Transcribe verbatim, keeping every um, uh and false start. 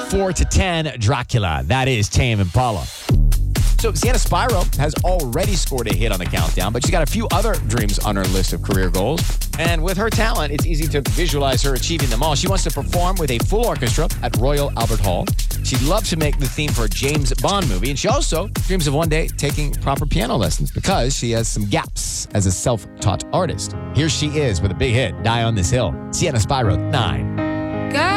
four to ten, Dracula. That is Tame Impala. So Sienna Spyro has already scored a hit on the countdown, but she's got a few other dreams on her list of career goals. And with her talent, it's easy to visualize her achieving them all. She wants to perform with a full orchestra at Royal Albert Hall. She'd love to make the theme for a James Bond movie. And she also dreams of one day taking proper piano lessons because she has some gaps as a self-taught artist. Here she is with a big hit, Die on This Hill. Sienna Spyro, nine. Girl,